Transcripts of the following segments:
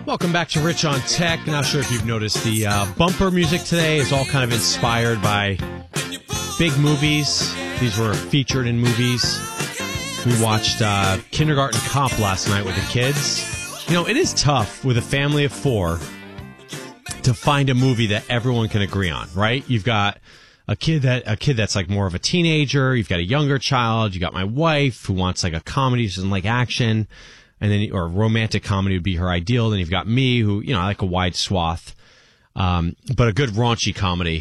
Welcome back to Rich on Tech. Not sure if you've noticed the bumper music today is all kind of inspired by big movies. These were featured in movies. We watched Kindergarten Cop last night with the kids. You know, it is tough with a family of four to find a movie that everyone can agree on, right? You've got a kid that's like more of a teenager. You've got a younger child. You got my wife who wants like a comedy, she doesn't like action. And then, or romantic comedy would be her ideal. Then you've got me, who, you know, I like a wide swath, but a good raunchy comedy.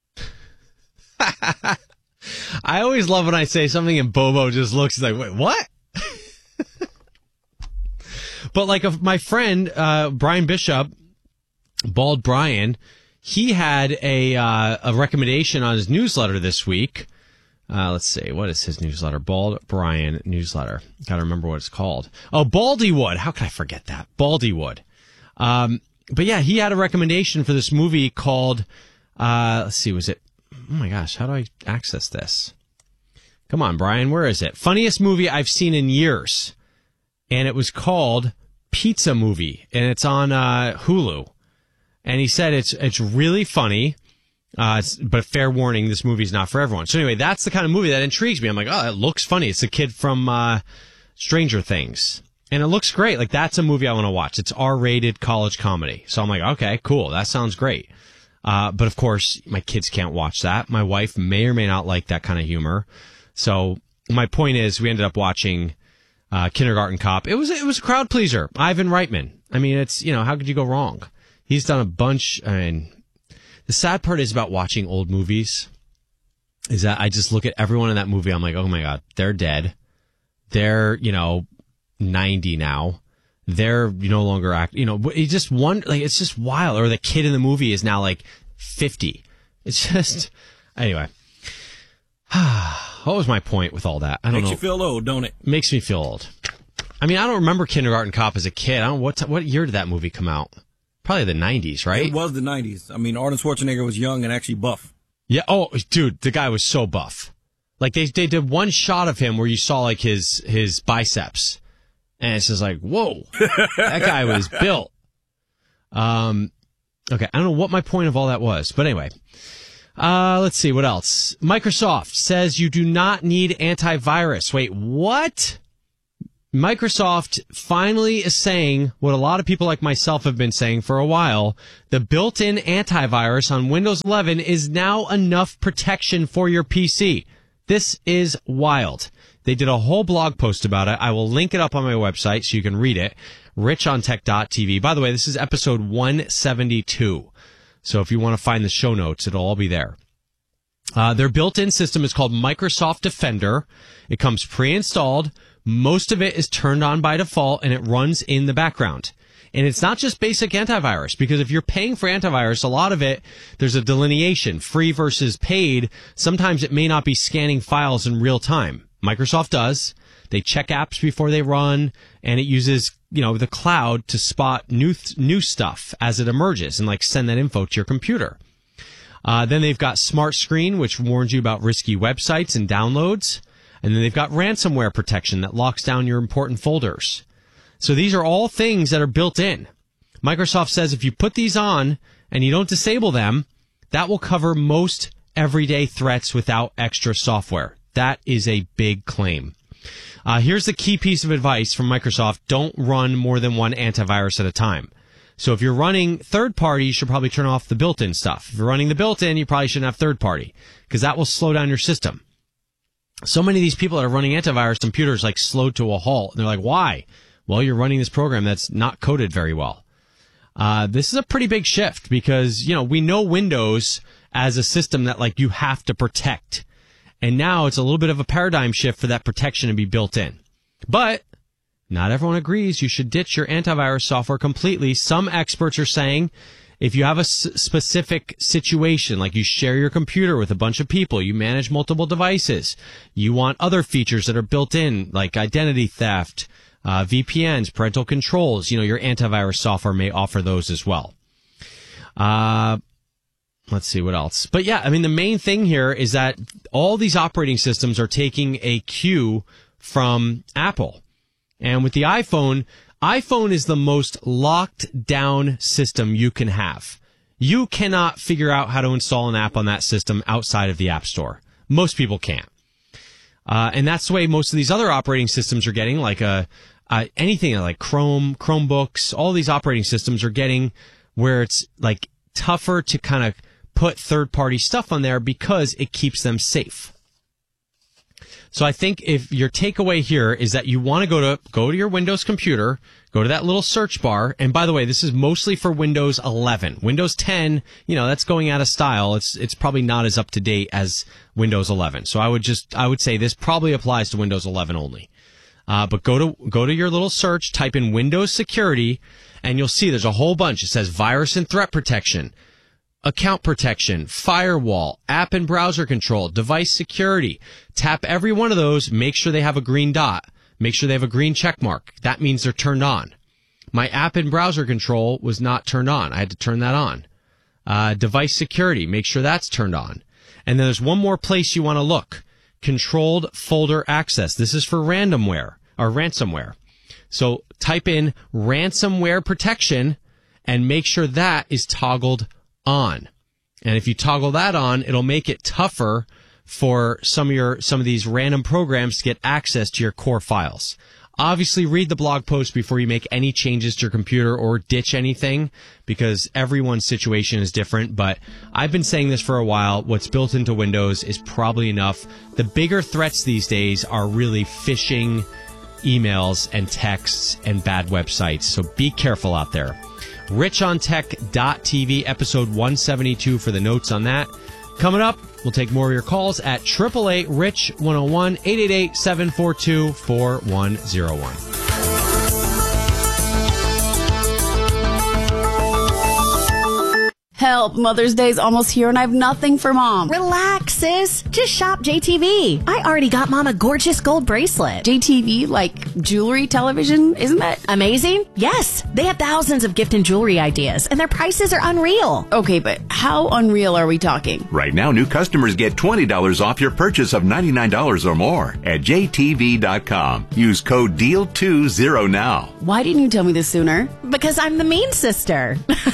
I always love when I say something and Bobo just looks like, wait, what? But like my friend Brian Bishop, Bald Brian, he had a recommendation on his newsletter this week. Let's see. What is his newsletter? Bald Brian newsletter. Got to remember what it's called. Oh, Baldywood. How could I forget that? Baldywood. But yeah, he had a recommendation for this movie called, let's see, was it? Oh my gosh, how do I access this? Come on, Brian, where is it? Funniest movie I've seen in years. And it was called Pizza Movie. And it's on Hulu. And he said it's really funny. But fair warning, this movie's not for everyone. So anyway, that's the kind of movie that intrigues me. I'm like, oh, it looks funny. It's a kid from Stranger Things. And it looks great. Like, that's a movie I want to watch. It's R-rated college comedy. So I'm like, okay, cool. That sounds great. But of course, my kids can't watch that. My wife may or may not like that kind of humor. So my point is, we ended up watching Kindergarten Cop. It was a crowd pleaser. Ivan Reitman. I mean, it's, you know, how could you go wrong? He's done a bunch. I mean, the sad part is about watching old movies is that I just look at everyone in that movie. I'm like, oh my God, they're dead. They're, you know, 90 now. They're no longer it's just it's just wild. Or the kid in the movie is now like 50. It's just, anyway. What was my point with all that? I don't know. Makes you feel old, don't it? Makes me feel old. I mean, I don't remember Kindergarten Cop as a kid. I don't know what year did that movie come out? Probably the 90s, right? It was the 90s. I mean, Arnold Schwarzenegger was young and actually buff. Yeah. Oh, dude, the guy was so buff. Like, they did one shot of him where you saw, like, his biceps. And it's just like, whoa, that guy was built. Okay, I don't know what my point of all that was. But anyway, let's see, what else? Microsoft says you do not need antivirus. Wait, what? Microsoft finally is saying what a lot of people like myself have been saying for a while. The built-in antivirus on Windows 11 is now enough protection for your PC. This is wild. They did a whole blog post about it. I will link it up on my website so you can read it. richontech.tv. By the way, this is episode 172. So if you want to find the show notes, it'll all be there. Their built-in system is called Microsoft Defender. It comes pre-installed. Most of it is turned on by default, and it runs in the background. And it's not just basic antivirus, because if you're paying for antivirus, a lot of it, there's a delineation, free versus paid. Sometimes it may not be scanning files in real time. Microsoft does. They check apps before they run, and it uses, you know, the cloud to spot new stuff as it emerges and, like, send that info to your computer. Then they've got Smart Screen, which warns you about risky websites and downloads. And then they've got ransomware protection that locks down your important folders. So these are all things that are built in. Microsoft says if you put these on and you don't disable them, that will cover most everyday threats without extra software. That is a big claim. Here's the key piece of advice from Microsoft. Don't run more than one antivirus at a time. So if you're running third party, you should probably turn off the built-in stuff. If you're running the built-in, you probably shouldn't have third party, because that will slow down your system. So many of these people that are running antivirus computers like slowed to a halt. And they're like, why? Well, you're running this program that's not coded very well. This is a pretty big shift because, you know, we know Windows as a system that, like, you have to protect. And now it's a little bit of a paradigm shift for that protection to be built in. But not everyone agrees you should ditch your antivirus software completely. Some experts are saying if you have a specific situation, like you share your computer with a bunch of people, you manage multiple devices, you want other features that are built in, like identity theft, VPNs, parental controls, you know, your antivirus software may offer those as well. Let's see what else. But yeah, I mean, the main thing here is that all these operating systems are taking a cue from Apple. And with the iPhone, iPhone is the most locked down system you can have. You cannot figure out how to install an app on that system outside of the App Store. Most people can't. And that's the way most of these other operating systems are getting, like anything like Chrome, Chromebooks, all these operating systems are getting where it's like tougher to kind of put third-party stuff on there because it keeps them safe. So I think if your takeaway here is that you want to go to your Windows computer, go to that little search bar. And by the way, this is mostly for Windows 11. Windows 10, that's going out of style. It's probably not as up to date as Windows 11. So I would say this probably applies to Windows 11 only. But go to your little search, type in Windows Security, and you'll see there's a whole bunch. It says virus and threat protection, account protection, firewall, app and browser control, device security. Tap every one of those. Make sure they have a green dot. Make sure they have a green check mark. That means they're turned on. My app and browser control was not turned on. I had to turn that on. Device security. Make sure that's turned on. And then there's one more place you want to look. Controlled folder access. This is for ransomware. So type in ransomware protection and make sure that is toggled on. And if you toggle that on, it'll make it tougher for some of these random programs to get access to your core files. Obviously, read the blog post before you make any changes to your computer or ditch anything, because everyone's situation is different. But I've been saying this for a while. What's built into Windows is probably enough. The bigger threats these days are really phishing emails and texts and bad websites. So be careful out there. RichOnTech.tv, episode 172 for the notes on that. Coming up, we'll take more of your calls at 888-RICH-101, 888-742-4101. Help, Mother's Day's almost here and I have nothing for Mom. Relax, sis. Just shop JTV. I already got Mom a gorgeous gold bracelet. JTV, like jewelry, television, isn't that amazing? Yes. They have thousands of gift and jewelry ideas, and their prices are unreal. Okay, but how unreal are we talking? Right now, new customers get $20 off your purchase of $99 or more at JTV.com. Use code DEAL20 now. Why didn't you tell me this sooner? Because I'm the mean sister.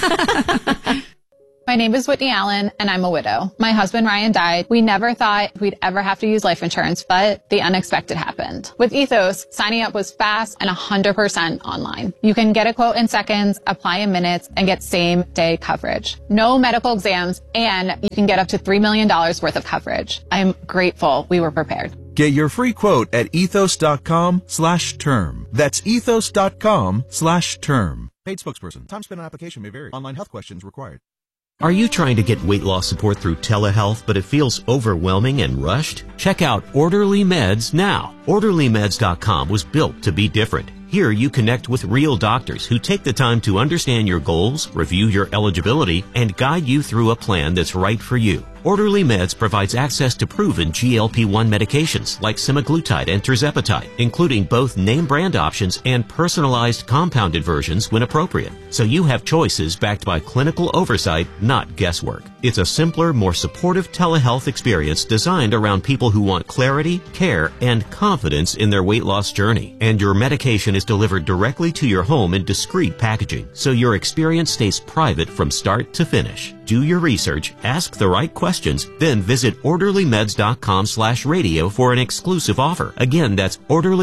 My name is Whitney Allen, and I'm a widow. My husband, Ryan, died. We never thought we'd ever have to use life insurance, but the unexpected happened. With Ethos, signing up was fast and 100% online. You can get a quote in seconds, apply in minutes, and get same-day coverage. No medical exams, and you can get up to $3 million worth of coverage. I'm grateful we were prepared. Get your free quote at ethos.com/term. That's ethos.com/term. Paid spokesperson. Time spent on application may vary. Online health questions required. Are you trying to get weight loss support through telehealth, but it feels overwhelming and rushed? Check out Orderly Meds now. OrderlyMeds.com was built to be different. Here you connect with real doctors who take the time to understand your goals, review your eligibility, and guide you through a plan that's right for you. Orderly Meds provides access to proven GLP-1 medications like semaglutide and tirzepatide, including both name brand options and personalized compounded versions when appropriate. So you have choices backed by clinical oversight, not guesswork. It's a simpler, more supportive telehealth experience designed around people who want clarity, care, and confidence in their weight loss journey. And your medication is delivered directly to your home in discreet packaging, so your experience stays private from start to finish. Do your research, ask the right questions, then visit orderlymeds.com/radio for an exclusive offer. Again, that's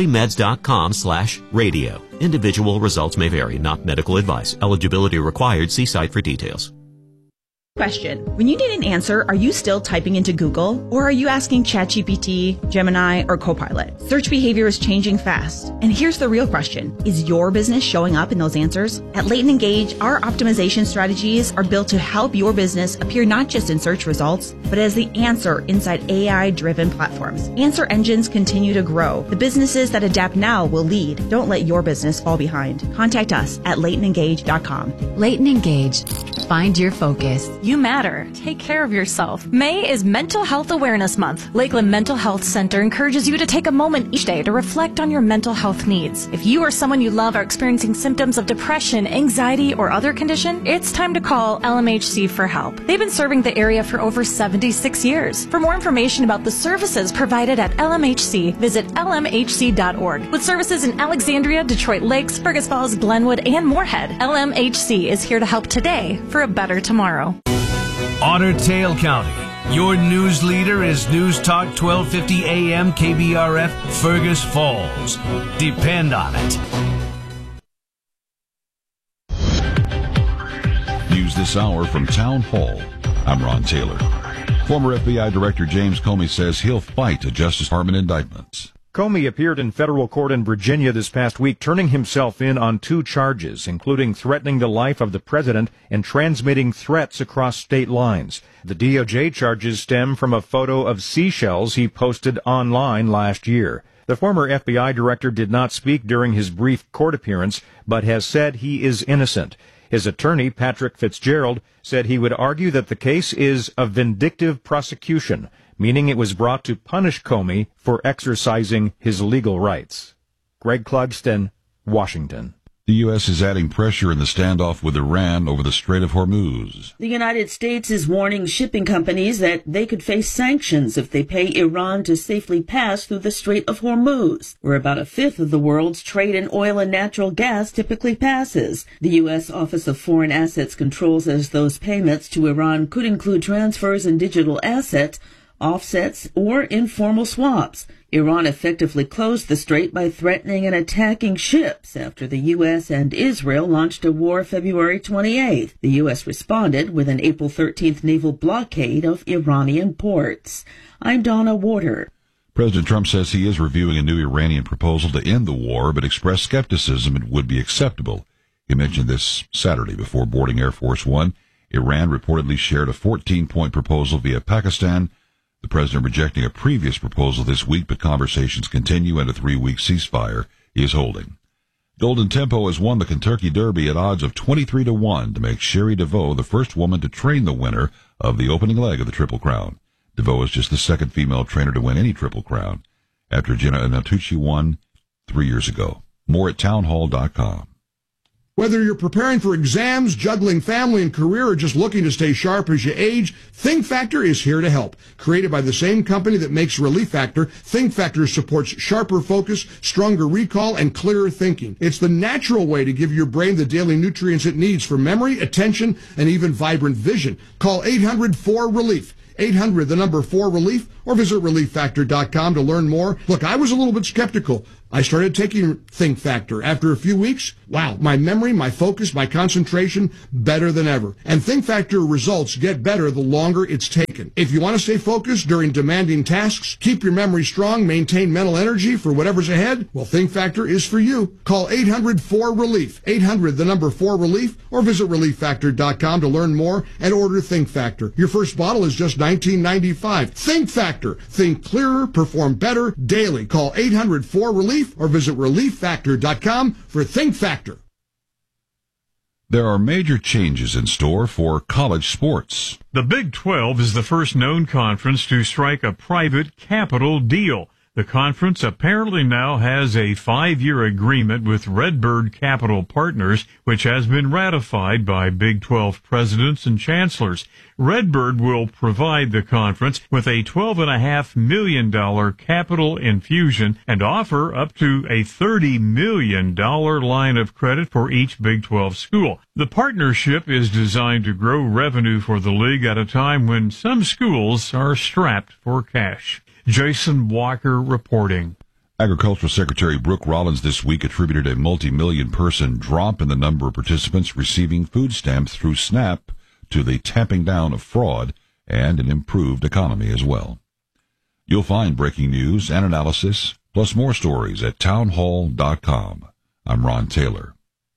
orderlymeds.com/radio. Individual results may vary, not medical advice. Eligibility required. See site for details. Question. When you need an answer, are you still typing into Google? Or are you asking ChatGPT, Gemini, or Copilot? Search behavior is changing fast. And here's the real question. Is your business showing up in those answers? At Leighton Engage, our optimization strategies are built to help your business appear not just in search results, but as the answer inside AI-driven platforms. Answer engines continue to grow. The businesses that adapt now will lead. Don't let your business fall behind. Contact us at LeightonEngage.com. Leighton Engage. find your focus. You matter. Take care of yourself. May is Mental Health Awareness Month. Lakeland Mental Health Center encourages you to take a moment each day to reflect on your mental health needs. If you or someone you love are experiencing symptoms of depression, anxiety, or other condition, it's time to call LMHC for help. They've been serving the area for over 76 years. For more information about the services provided at LMHC, visit lmhc.org. With services in Alexandria, Detroit Lakes, Fergus Falls, Glenwood, and Moorhead, LMHC is here to help today for a better tomorrow. Otter Tail County. Your news leader is News Talk 1250 AM KBRF Fergus Falls. Depend on it. News this hour from Town Hall. I'm Ron Taylor. Former FBI Director James Comey says he'll fight a Justice Department indictments. Comey appeared in federal court in Virginia this past week, turning himself in on 2 charges, including threatening the life of the president and transmitting threats across state lines. The DOJ charges stem from a photo of seashells he posted online last year. The former FBI director did not speak during his brief court appearance, but has said he is innocent. His attorney, Patrick Fitzgerald, said he would argue that the case is a vindictive prosecution, meaning it was brought to punish Comey for exercising his legal rights. Greg Clugston, Washington. The U.S. is adding pressure in the standoff with Iran over the Strait of Hormuz. The United States is warning shipping companies that they could face sanctions if they pay Iran to safely pass through the Strait of Hormuz, where about a fifth of the world's trade in oil and natural gas typically passes. The U.S. Office of Foreign Assets Control says those payments to Iran could include transfers in digital assets, offsets, or informal swaps. Iran effectively closed the strait by threatening and attacking ships after the U.S. and Israel launched a war February 28th. The U.S. responded with an April 13th naval blockade of Iranian ports. I'm Donna Warder. President Trump says he is reviewing a new Iranian proposal to end the war, but expressed skepticism it would be acceptable. He mentioned this Saturday before boarding Air Force One. Iran reportedly shared a 14-point proposal via Pakistan, the president rejecting a previous proposal this week, but conversations continue and a 3-week ceasefire is holding. Golden Tempo has won the Kentucky Derby at odds of 23-1 to make Sherry DeVoe the first woman to train the winner of the opening leg of the Triple Crown. DeVoe is just the second female trainer to win any Triple Crown, after Jenna Anatucci won 3 years ago. More at townhall.com. Whether you're preparing for exams, juggling family and career, or just looking to stay sharp as you age, Think Factor is here to help. Created by the same company that makes Relief Factor, Think Factor supports sharper focus, stronger recall, and clearer thinking. It's the natural way to give your brain the daily nutrients it needs for memory, attention, and even vibrant vision. Call 800-4RELIEF. 800, the number 4RELIEF, or visit ReliefFactor.com to learn more. Look, I was a little bit skeptical. I started taking Think Factor. After a few weeks, wow, my memory, my focus, my concentration, better than ever. And Think Factor results get better the longer it's taken. If you want to stay focused during demanding tasks, keep your memory strong, maintain mental energy for whatever's ahead, well, Think Factor is for you. Call 800-4RELIEF. 800, the number 4RELIEF, or visit ReliefFactor.com to learn more and order Think Factor. Your first bottle is just $19.95. Think Factor. Think clearer, perform better daily. Call 800-4RELIEF or visit ReliefFactor.com for Think Factor. There are major changes in store for college sports. The Big 12 is the first known conference to strike a private capital deal. The conference apparently now has a 5-year agreement with Redbird Capital Partners, which has been ratified by Big 12 presidents and chancellors. Redbird will provide the conference with a $12.5 million capital infusion and offer up to a $30 million line of credit for each Big 12 school. The partnership is designed to grow revenue for the league at a time when some schools are strapped for cash. Jason Walker reporting. Agricultural Secretary Brooke Rollins this week attributed a multi-million-person drop in the number of participants receiving food stamps through SNAP to the tamping down of fraud and an improved economy as well. You'll find breaking news and analysis, plus more stories at townhall.com. I'm Ron Taylor.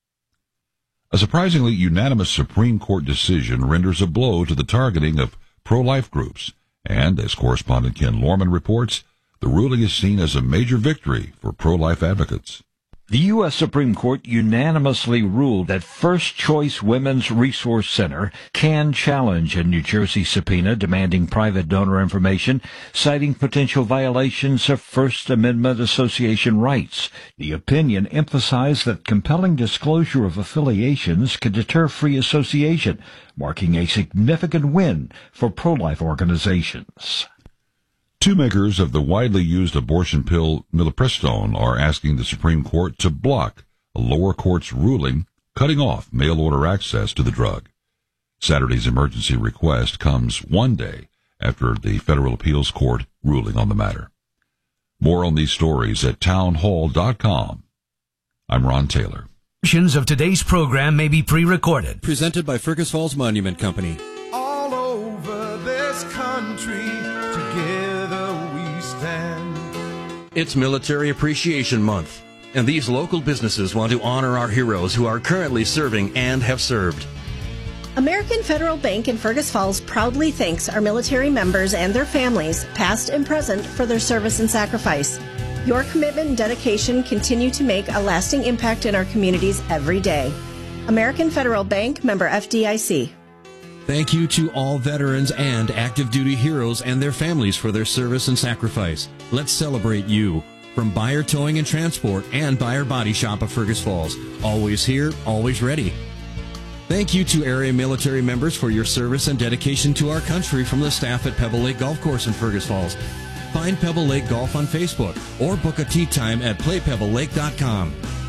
A surprisingly unanimous Supreme Court decision renders a blow to the targeting of pro-life groups. And, as correspondent Ken Lorman reports, the ruling is seen as a major victory for pro-life advocates. The U.S. Supreme Court unanimously ruled that First Choice Women's Resource Center can challenge a New Jersey subpoena demanding private donor information, citing potential violations of First Amendment association rights. The opinion emphasized that compelling disclosure of affiliations could deter free association, marking a significant win for pro-life organizations. Two makers of the widely used abortion pill mifepristone are asking the Supreme Court to block a lower court's ruling cutting off mail-order access to the drug. Saturday's emergency request comes one day after the Federal Appeals Court ruling on the matter. More on these stories at townhall.com. I'm Ron Taylor. Portions of today's program may be pre-recorded. Presented by Fergus Falls Monument Company. All over this country, together we stand. It's Military Appreciation Month, and these local businesses want to honor our heroes who are currently serving and have served. American Federal Bank in Fergus Falls proudly thanks our military members and their families, past and present, for their service and sacrifice. Your commitment and dedication continue to make a lasting impact in our communities every day. American Federal Bank, member FDIC. Thank you to all veterans and active duty heroes and their families for their service and sacrifice. Let's celebrate you. From Buyer Towing and Transport and Buyer Body Shop of Fergus Falls. Always here, always ready. Thank you to area military members for your service and dedication to our country from the staff at Pebble Lake Golf Course in Fergus Falls. Find Pebble Lake Golf on Facebook or book a tee time at playpebblelake.com.